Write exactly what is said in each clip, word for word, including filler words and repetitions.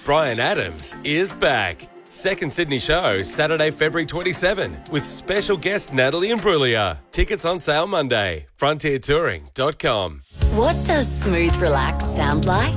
Bryan Adams is back. Second Sydney show, Saturday, February twenty-seventh, with special guest Natalie Imbruglia. Tickets on sale Monday. frontier touring dot com. What does smooth relax sound like?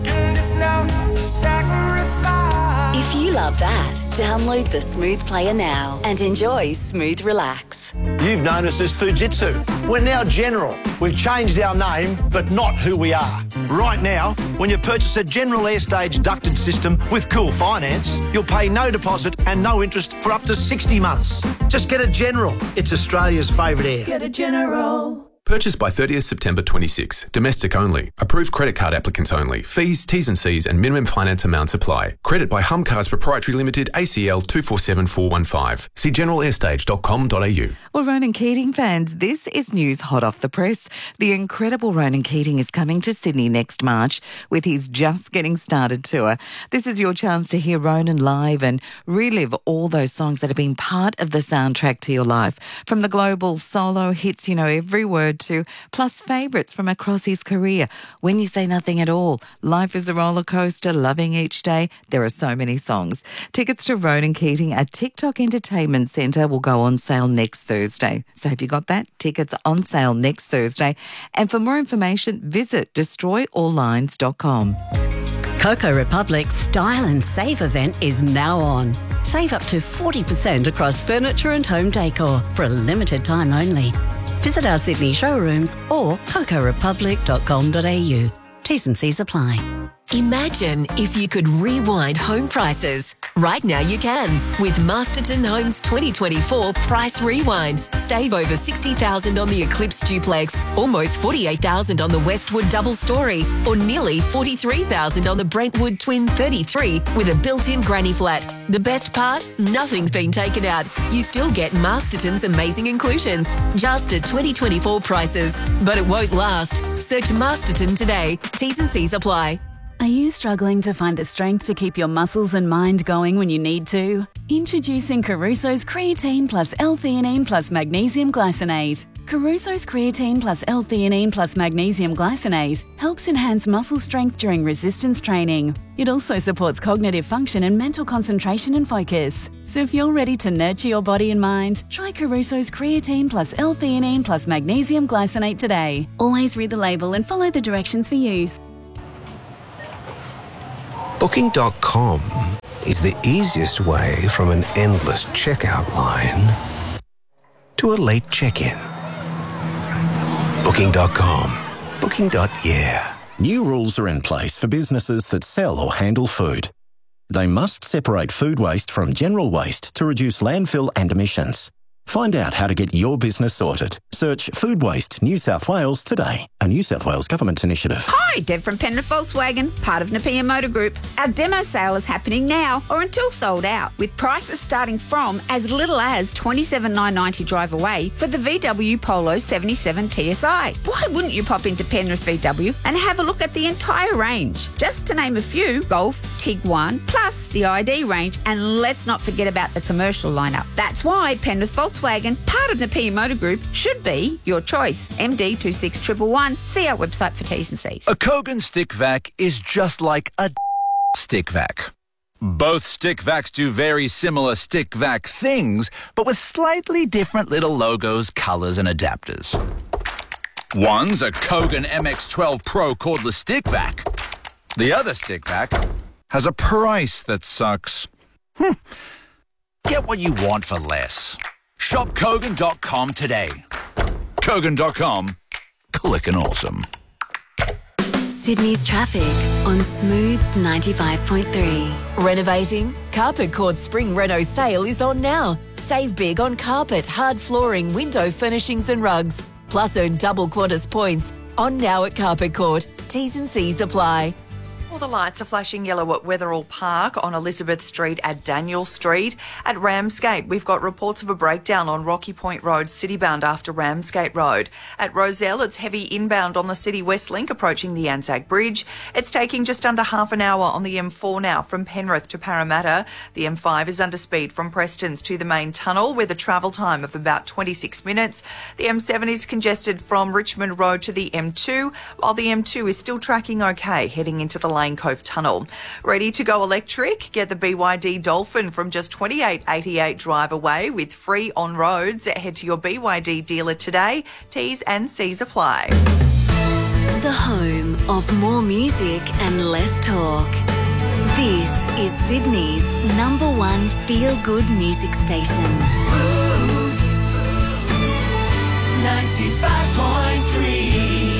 If you love that, download the Smooth Player now and enjoy Smooth Relax. You've known us as Fujitsu. We're now General. We've changed our name, but not who we are. Right now, when you purchase a General Airstage ducted system with Cool Finance, you'll pay no deposit and no interest for up to sixty months. Just get a General. It's Australia's favourite air. Get a General. Purchase by thirtieth September twenty-sixth. Domestic only. Approved credit card applicants only. Fees, T's and C's and minimum finance amounts apply. Credit by Humcars Proprietary Limited, A C L two four seven four one five. See general airstage dot com dot a u. Well, Ronan Keating fans, this is news hot off the press. The incredible Ronan Keating is coming to Sydney next March with his Just Getting Started tour. This is your chance to hear Ronan live and relive all those songs that have been part of the soundtrack to your life. From the global solo hits, you know every word to, plus favourites from across his career. When You Say Nothing at All, Life is a Roller Coaster, Loving Each Day. There are so many songs. Tickets to Ronan Keating at TikTok Entertainment Centre will go on sale next Thursday. So have you got that? Tickets on sale next Thursday. And for more information, visit destroy all lines dot com. Coco Republic's Style and Save event is now on. Save up to forty percent across furniture and home decor for a limited time only. Visit our Sydney showrooms or coco republic dot com dot a u. T's and C's apply. Imagine if you could rewind home prices. Right now you can with Masterton Homes twenty twenty-four Price Rewind. Save over sixty thousand dollars on the Eclipse Duplex, almost forty-eight thousand dollars on the Westwood Double Story, or nearly forty-three thousand dollars on the Brentwood Twin thirty-three with a built-in granny flat. The best part? Nothing's been taken out. You still get Masterton's amazing inclusions, just at twenty twenty-four prices. But it won't last. Search Masterton today. T's and C's apply. Are you struggling to find the strength to keep your muscles and mind going when you need to? Introducing Caruso's Creatine Plus L-Theanine Plus Magnesium Glycinate. Caruso's Creatine Plus L-Theanine Plus Magnesium Glycinate helps enhance muscle strength during resistance training. It also supports cognitive function and mental concentration and focus. So if you're ready to nurture your body and mind, try Caruso's Creatine Plus L-Theanine Plus Magnesium Glycinate today. Always read the label and follow the directions for use. Booking dot com is the easiest way from an endless checkout line to a late check-in. Booking dot com. Booking. Yeah. New rules are in place for businesses that sell or handle food. They must separate food waste from general waste to reduce landfill and emissions. Find out how to get your business sorted. Search Food Waste New South Wales today, a New South Wales government initiative. Hi, Deb from Penrith Volkswagen, part of Napier Motor Group. Our demo sale is happening now or until sold out, with prices starting from as little as twenty-seven thousand nine hundred ninety dollars drive away for the V W Polo seventy-seven T S I. Why wouldn't you pop into Penrith V W and have a look at the entire range? Just to name a few, Golf, Tiguan, plus the I D range, and let's not forget about the commercial lineup. That's why Penrith Volkswagen, part of Napier Motor Group, should be your choice. M D two six one one one. See our website for T's and C's. A Kogan stick vac is just like a stick vac. Both stick vacs do very similar stick vac things, but with slightly different little logos, colours and adapters. One's a Kogan M X twelve Pro cordless stick vac. The other stick vac has a price that sucks. Hm. Get what you want for less. Shop Kogan dot com today. Kogan dot com. Clickin' awesome. Sydney's traffic on Smooth ninety-five point three. Renovating? Carpet Court Spring Reno sale is on now. Save big on carpet, hard flooring, window furnishings and rugs. Plus earn double Qantas points. On now at Carpet Court. T's and C's apply. Well, the lights are flashing yellow at Wetherill Park, on Elizabeth Street at Daniel Street. At Ramsgate, we've got reports of a breakdown on Rocky Point Road, citybound after Ramsgate Road. At Rozelle, it's heavy inbound on the City West Link approaching the Anzac Bridge. It's taking just under half an hour on the M four now from Penrith to Parramatta. The M five is under speed from Prestons to the main tunnel with a travel time of about twenty-six minutes. The M seven is congested from Richmond Road to the M two, while the M two is still tracking okay heading into the Lane Cove Tunnel. Ready to go electric? Get the B Y D Dolphin from just twenty-eight eighty-eight drive away with free on-roads. Head to your B Y D dealer today. T's and C's apply. The home of more music and less talk. This is Sydney's number one feel-good music station. ninety-five point three.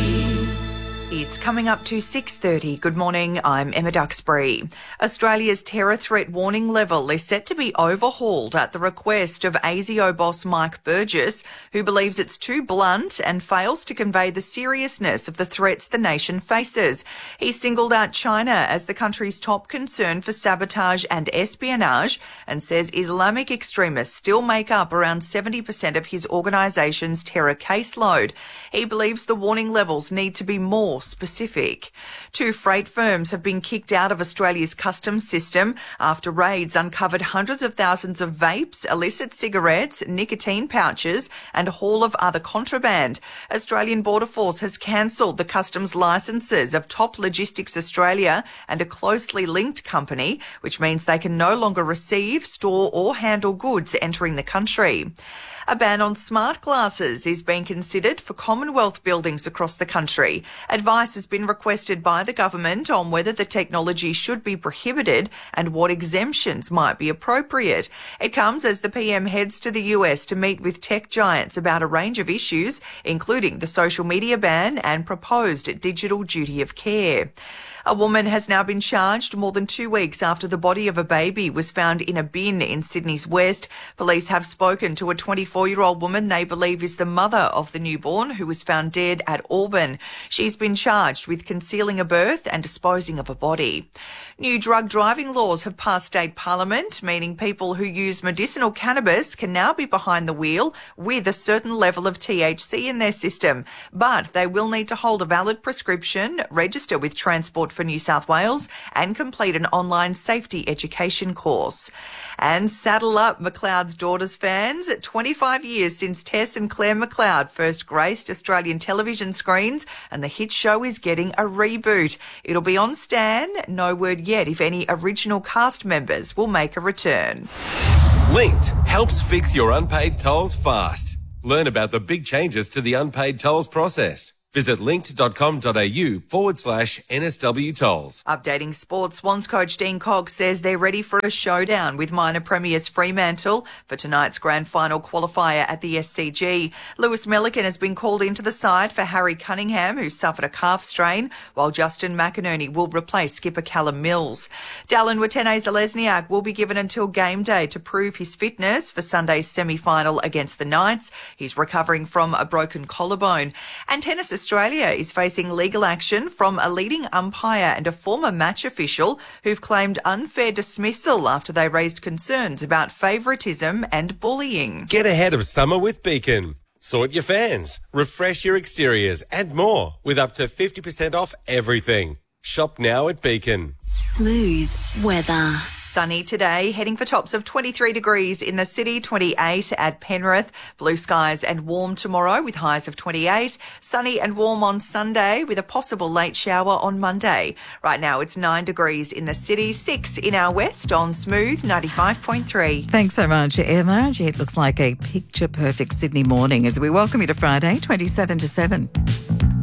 It's coming up to six thirty. Good morning, I'm Emma Duxbury. Australia's terror threat warning level is set to be overhauled at the request of A S I O boss Mike Burgess, who believes it's too blunt and fails to convey the seriousness of the threats the nation faces. He singled out China as the country's top concern for sabotage and espionage and says Islamic extremists still make up around seventy percent of his organisation's terror caseload. He believes the warning levels need to be more specific. Two freight firms have been kicked out of Australia's customs system after raids uncovered hundreds of thousands of vapes, illicit cigarettes, nicotine pouches and a haul of other contraband. Australian Border Force has cancelled the customs licences of Top Logistics Australia and a closely linked company, which means they can no longer receive, store or handle goods entering the country. A ban on smart glasses is being considered for Commonwealth buildings across the country. Advice has been requested by the government on whether the technology should be prohibited and what exemptions might be appropriate. It comes as the P M heads to the U S to meet with tech giants about a range of issues, including the social media ban and proposed digital duty of care. A woman has now been charged more than two weeks after the body of a baby was found in a bin in Sydney's West. Police have spoken to a twenty-four-year-old woman they believe is the mother of the newborn who was found dead at Auburn. She's been charged with concealing a birth and disposing of a body. New drug driving laws have passed state parliament, meaning people who use medicinal cannabis can now be behind the wheel with a certain level of T H C in their system. But they will need to hold a valid prescription, register with Transport for New South Wales and complete an online safety education course. And saddle up, McLeod's Daughters fans. twenty-five years since Tess and Claire McLeod first graced Australian television screens and the hit show is getting a reboot. It'll be on Stan. No word yet if any original cast members will make a return. Linked helps fix your unpaid tolls fast. Learn about the big changes to the unpaid tolls process. Visit linked.com.au forward slash NSW tolls. Updating sports, Swans coach Dean Cox says they're ready for a showdown with minor premiers Fremantle for tonight's grand final qualifier at the S C G. Lewis Milliken has been called into the side for Harry Cunningham, who suffered a calf strain, while Justin McInerney will replace skipper Callum Mills. Dallin Watene-Zalesniak will be given until game day to prove his fitness for Sunday's semi-final against the Knights. He's recovering from a broken collarbone. And tennis Australia is facing legal action from a leading umpire and a former match official who've claimed unfair dismissal after they raised concerns about favouritism and bullying. Get ahead of summer with Beacon. Sort your fans, refresh your exteriors and more with up to fifty percent off everything. Shop now at Beacon. Smooth weather. Sunny today, heading for tops of twenty-three degrees in the city, twenty-eight at Penrith. Blue skies and warm tomorrow with highs of twenty-eight. Sunny and warm on Sunday with a possible late shower on Monday. Right now it's nine degrees in the city, six in our west on Smooth ninety-five point three. Thanks so much, Emma. Gee, it looks like a picture-perfect Sydney morning as we welcome you to Friday, twenty-seven to seven.